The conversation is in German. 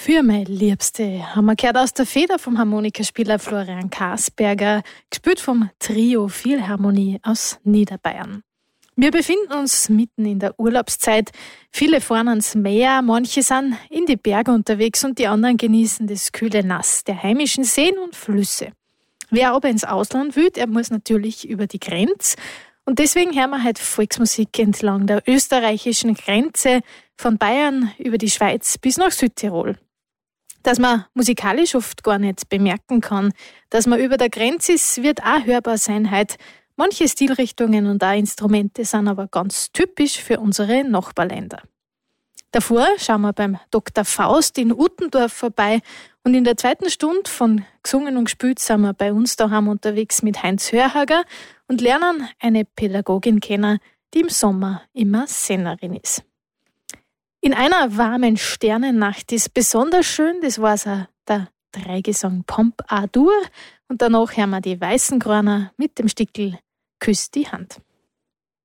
Für meine Liebste haben wir gehört aus der Feder vom Harmonikaspieler Florian Karsberger, gespielt vom Trio Philharmonie aus Niederbayern. Wir befinden uns mitten in der Urlaubszeit. Viele fahren ans Meer, manche sind in die Berge unterwegs und die anderen genießen das kühle Nass der heimischen Seen und Flüsse. Wer aber ins Ausland will, der muss natürlich über die Grenze. Und deswegen hören wir heute Volksmusik entlang der österreichischen Grenze, von Bayern über die Schweiz bis nach Südtirol. Dass man musikalisch oft gar nicht bemerken kann, dass man über der Grenze ist, wird auch hörbar sein heute. Manche Stilrichtungen und auch Instrumente sind aber ganz typisch für unsere Nachbarländer. Davor schauen wir beim Dr. Faust in Uttendorf vorbei und in der zweiten Stunde von Gesungen und Gespielt sind wir bei uns daheim unterwegs mit Heinz Hörhager und lernen eine Pädagogin kennen, die im Sommer immer Sennerin ist. In einer warmen Sternennacht ist besonders schön, das war so der Dreigesang Pompadour und danach hören wir die Weißen Körner mit dem Stickel Küss die Hand.